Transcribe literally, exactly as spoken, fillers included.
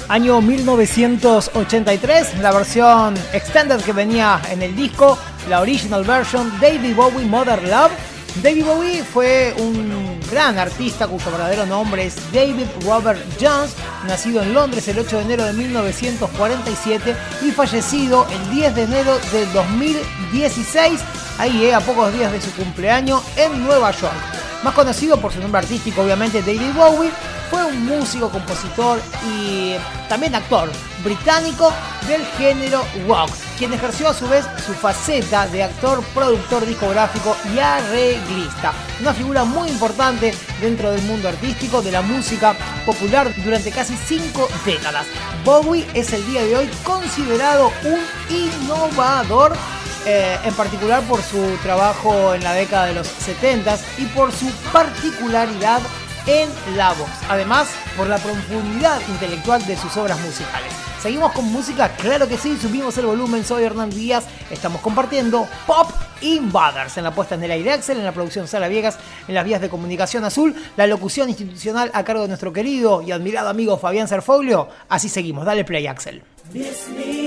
Año mil novecientos ochenta y tres, la versión extended que venía en el disco, la original version, David Bowie, Mother Love. David Bowie fue un gran artista cuyo verdadero nombre es David Robert Jones, nacido en Londres el ocho de enero de mil novecientos cuarenta y siete y fallecido el diez de enero del dos mil dieciséis, ahí eh, a pocos días de su cumpleaños, en Nueva York. Más conocido por su nombre artístico, obviamente, David Bowie, fue un músico, compositor y también actor británico del género rock, quien ejerció a su vez su faceta de actor, productor discográfico y arreglista. Una figura muy importante dentro del mundo artístico de la música popular durante casi cinco décadas. Bowie es el día de hoy considerado un innovador, Eh, en particular por su trabajo en la década de los setenta y por su particularidad en la voz, además por la profundidad intelectual de sus obras musicales. Seguimos con música, claro que sí, subimos el volumen, soy Hernán Díaz, estamos compartiendo Pop Invaders en la puesta en el aire Axel, en la producción Sara Viegas, en las vías de comunicación Azul, la locución institucional a cargo de nuestro querido y admirado amigo Fabián Serfoglio. Así seguimos, dale play Axel.